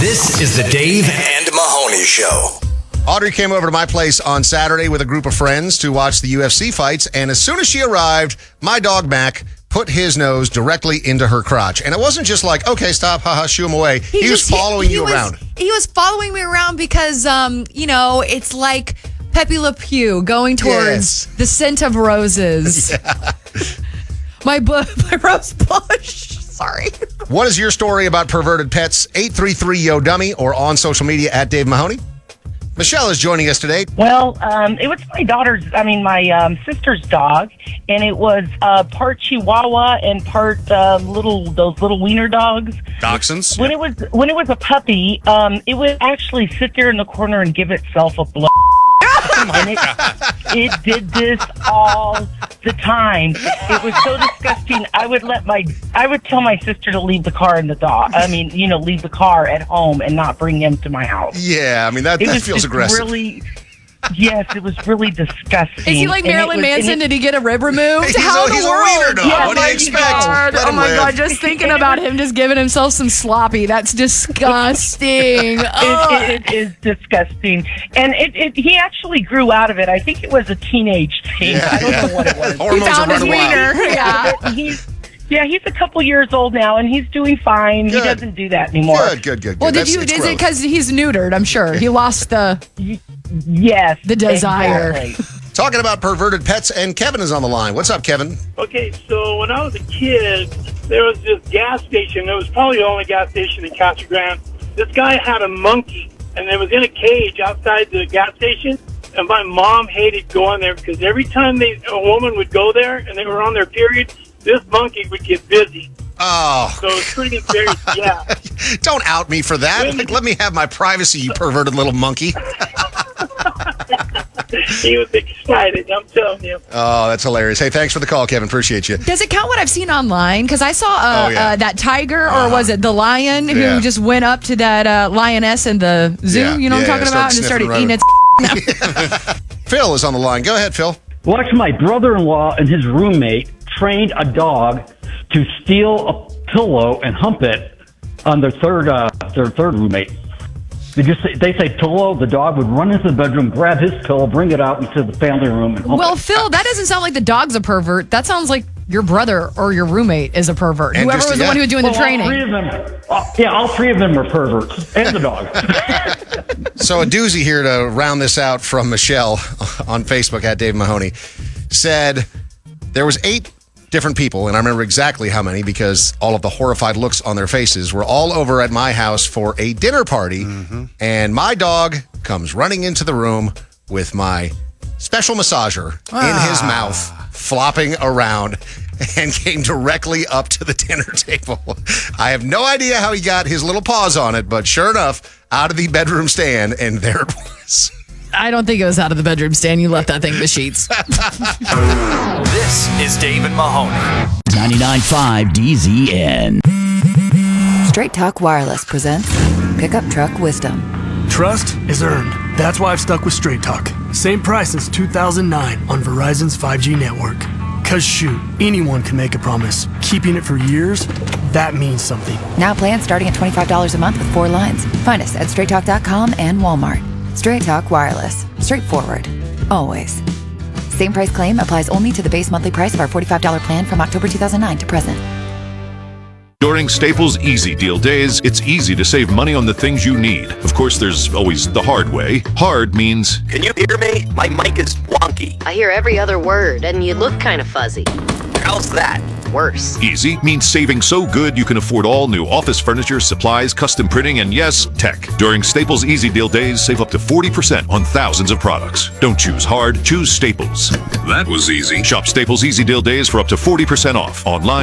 This is the Dave and Mahoney Show. Audrey came over to my place on Saturday with a group of friends to watch the UFC fights, and as soon as she arrived, my dog Mac put his nose directly into her crotch. And it wasn't just like, okay, stop, haha, shoo him away. He was following you around. He was following me around because, it's like Pepe Le Pew going towards the scent of roses. Yeah. My rose bush. Sorry. What is your story about perverted pets? 833-YO-DUMMY or on social media at Dave Mahoney. Michelle is joining us today. Well, it was my sister's dog, and it was part Chihuahua and part those little wiener dogs. Dachshunds. When it was a puppy, it would actually sit there in the corner and give itself a blow. And it did this all the time. It was so disgusting. I would tell my sister to leave the car leave the car at home and not bring him to my house. Yeah, that feels aggressive. Yes, it was really disgusting. Is he like Marilyn Manson? Did he get a rib removed? He's a wiener dog. Yeah, what do you expect? Oh my God, just thinking about him just giving himself some sloppy. That's disgusting. It is disgusting. And he actually grew out of it. I think it was a teenage thing. I don't know what it was. Hormones he found his wiener. Yeah. He's a couple years old now, and he's doing fine. Good. He doesn't do that anymore. Good. Well, is it because he's neutered? I'm sure. He lost the desire. Exactly. Talking about perverted pets, and Kevin is on the line. What's up, Kevin? Okay, so when I was a kid, there was this gas station. It was probably the only gas station in Casa Grande. This guy had a monkey, and it was in a cage outside the gas station. And my mom hated going there because every time a woman would go there and they were on their period, this monkey would get busy. Oh. So it's pretty embarrassing, yeah. Don't out me for that. Let me have my privacy, you perverted little monkey. He was excited, I'm telling you. Oh, that's hilarious. Hey, thanks for the call, Kevin. Appreciate you. Does it count what I've seen online? Because I saw that tiger, or was it the lion, who just went up to that lioness in the zoo, you know what I'm talking about, and just started eating its Phil is on the line. Go ahead, Phil. Watch my brother-in-law and his roommate trained a dog to steal a pillow and hump it on their third roommate. They say pillow. The dog would run into the bedroom, grab his pillow, bring it out into the family room, and hump it. Phil, that doesn't sound like the dog's a pervert. That sounds like your brother or your roommate is a pervert. And whoever was the one who was doing the training. All three of them are perverts, and the dog. So a doozy here to round this out from Michelle on Facebook at Dave Mahoney said there was 8 different people, and I remember exactly how many because all of the horrified looks on their faces were all over at my house for a dinner party, and my dog comes running into the room with my special massager in his mouth, flopping around, and came directly up to the dinner table. I have no idea how he got his little paws on it, but sure enough, out of the bedroom stand, and there it was. I don't think it was out of the bedroom stand. You left that thing in the sheets. This is Dave and Mahoney. 99.5 DZN. Straight Talk Wireless presents Pickup Truck Wisdom. Trust is earned. That's why I've stuck with Straight Talk. Same price since 2009 on Verizon's 5G network. Cause shoot, anyone can make a promise. Keeping it for years, that means something. Now plans starting at $25 a month with 4 lines. Find us at straighttalk.com and Walmart. Straight Talk Wireless. Straightforward. Always. Same price claim applies only to the base monthly price of our $45 plan from October 2009 to present. During Staples Easy Deal Days, it's easy to save money on the things you need. Of course, there's always the hard way. Hard means... Can you hear me? My mic is wonky. I hear every other word, and you look kind of fuzzy. How's that? Worse. Easy means saving so good you can afford all new office furniture, supplies, custom printing, and yes, tech. During Staples Easy Deal Days, save up to 40% on thousands of products. Don't choose hard, choose Staples. That was easy. Shop Staples Easy Deal Days for up to 40% off online.